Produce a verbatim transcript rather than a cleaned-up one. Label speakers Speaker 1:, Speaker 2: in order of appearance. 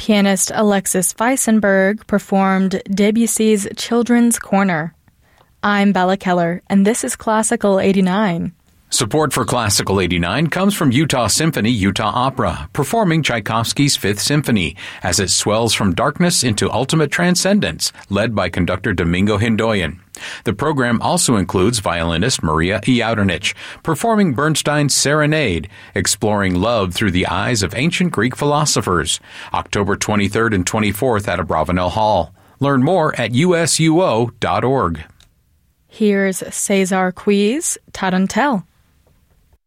Speaker 1: Pianist Alexis Weissenberg performed Debussy's Children's Corner. I'm Bella Keller, and this is Classical eighty-nine.
Speaker 2: Support for Classical eighty-nine comes from Utah Symphony Utah Opera, performing Tchaikovsky's Fifth Symphony as it swells from darkness into ultimate transcendence, led by conductor Domingo Hindoyan. The program also includes violinist Maria Iaudenich, performing Bernstein's Serenade, exploring love through the eyes of ancient Greek philosophers, October twenty-third and twenty-fourth at Abravanel Hall. Learn more at u s u o dot org.
Speaker 1: Here's César Quiz, Tarantelle.